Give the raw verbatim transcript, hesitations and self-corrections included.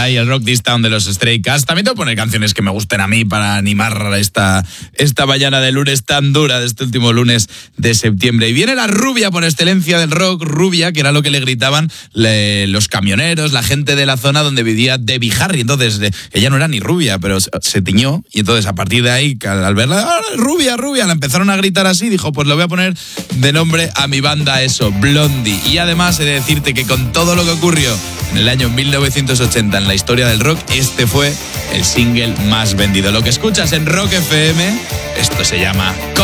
y el Rock This Town de los Stray Cats. También te voy a poner canciones que me gusten a mí para animar esta, esta mañana de lunes tan dura, de este último lunes de septiembre. Y viene la rubia por excelencia del rock, Rubia, que era lo que le gritaban le, los camioneros, la gente de la zona donde vivía Debbie Harry. Entonces, de, ella no era ni rubia, pero se, se tiñó. Y entonces, a partir de ahí, al, al verla, ¡ah, rubia, rubia!, la empezaron a gritar así. Dijo, pues le voy a poner de nombre a mi banda eso, Blondie. Y además he de decirte que con todo lo que ocurrió en el año mil novecientos ochenta en la historia del rock, este fue el single más vendido. Lo que escuchas en Rock F M, esto se llama Call